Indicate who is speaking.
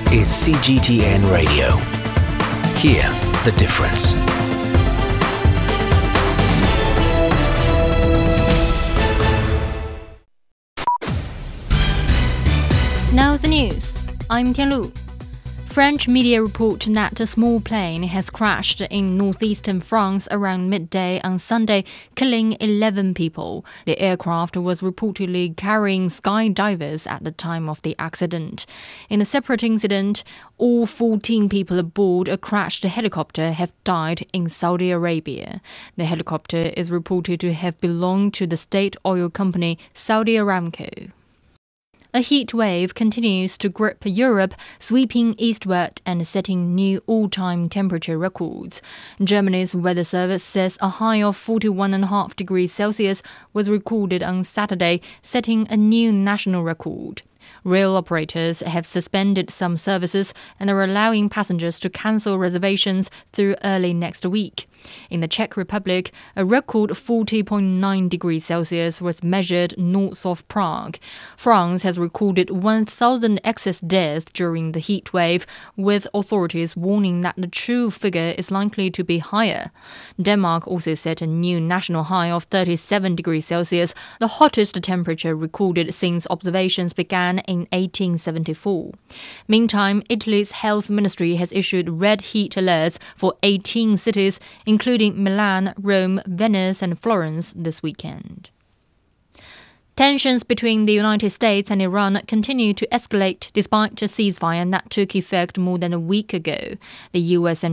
Speaker 1: is CGTN Radio. Hear the difference.
Speaker 2: Now the news. I'm Tianlu. French media report that a small plane has crashed in northeastern France around midday on Sunday, killing 11 people. The aircraft was reportedly carrying skydivers at the time of the accident. In a separate incident, all 14 people aboard a crashed helicopter have died in Saudi Arabia. The helicopter is reported to have belonged to the state oil company Saudi Aramco. A heat wave continues to grip Europe, sweeping eastward and setting new all-time temperature records. Germany's weather service says a high of 41.5 degrees Celsius was recorded on Saturday, setting a new national record. Rail operators have suspended some services and are allowing passengers to cancel reservations through early next week. In the Czech Republic, a record 40.9 degrees Celsius was measured north of Prague. France has recorded 1,000 excess deaths during the heat wave, with authorities warning that the true figure is likely to be higher. Denmark also set a new national high of 37 degrees Celsius, the hottest temperature recorded since observations began in 1874. Meantime, Italy's health ministry has issued red heat alerts for 18 cities, including Milan, Rome, Venice and Florence this weekend. Tensions between the United States and Iran continue to escalate despite a ceasefire that took effect more than a week ago. The U.S. and